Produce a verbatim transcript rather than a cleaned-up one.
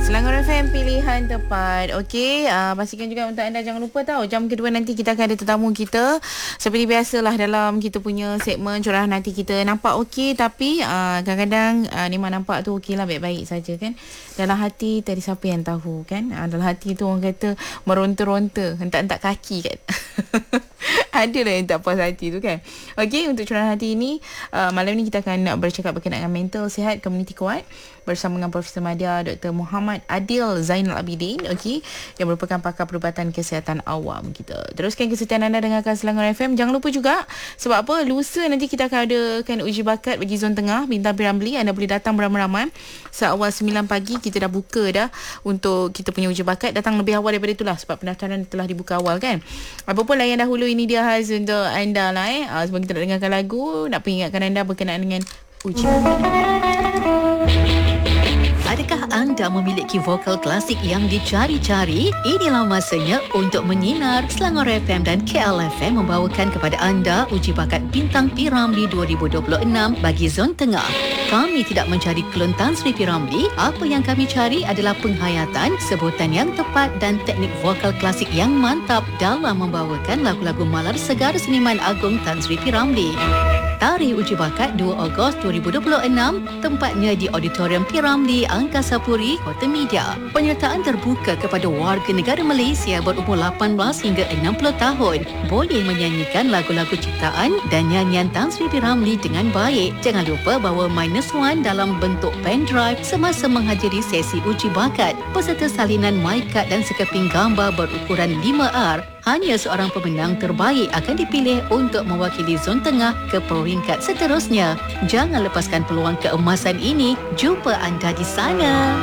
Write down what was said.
Selangor F M, pilihan tepat. Okey, uh, pastikan juga untuk anda jangan lupa tahu jam kedua nanti kita akan ada tetamu kita. Seperti biasalah dalam kita punya segmen curahan hati kita. Nampak okey tapi uh, kadang-kadang uh, memang nampak tu okey lah, baik-baik saja kan. Dalam hati tadi siapa yang tahu kan. Uh, dalam hati tu orang kata meronta-ronta, hentak-hentak kaki kan. Adalah yang tak puas hati tu kan. Okey, untuk curahan hati ini uh, malam ni kita akan nak bercakap berkenaan dengan mental sihat, komuniti kuat bersama dengan Profesor Madya Doktor Muhammad Adil Zainal Abidin, okey, yang merupakan pakar perubatan kesihatan awam kita. Teruskan kesetiaan anda dengarkan Selangor F M. Jangan lupa juga, sebab apa, lusa nanti kita akan adakan uji bakat bagi zon tengah Bintang P. Ramlee. Anda boleh datang beramai-ramai seawal sembilan pagi. Kita dah buka dah untuk kita punya uji bakat. Datang lebih awal daripada itulah sebab pendaftaran telah dibuka awal kan. Apa pun layan dahulu, ini dia khas untuk anda lah eh. Uh, sebelum kita nak dengarkan lagu, nak peringatkan anda berkenaan dengan uji bakat. Adakah anda memiliki vokal klasik yang dicari-cari? Inilah masanya untuk menyinar. Selangor F M dan K L F M membawakan kepada anda uji bakat Bintang P. Ramlee dua ribu dua puluh enam bagi zon tengah. Kami tidak mencari klon Tan Sri P. Ramlee. Apa yang kami cari adalah penghayatan, sebutan yang tepat dan teknik vokal klasik yang mantap dalam membawakan lagu-lagu malar segar seniman agung Tan Sri P. Ramlee. Tarikh uji bakat dua Ogos dua ribu dua puluh enam, tempatnya di Auditorium P. Ramlee, Angkasa Puri, Kota Media. Penyertaan terbuka kepada warga negara Malaysia berumur lapan belas hingga enam puluh tahun. Boleh menyanyikan lagu-lagu ciptaan dan nyanyian Tan Sri P. Ramlee dengan baik. Jangan lupa bawa minus one dalam bentuk pen drive semasa menghadiri sesi uji bakat. Peserta salinan mic card dan sekeping gambar berukuran lima R. Hanya seorang pemenang terbaik akan dipilih untuk mewakili zon tengah ke peringkat seterusnya. Jangan lepaskan peluang keemasan ini. Jumpa anda di sana.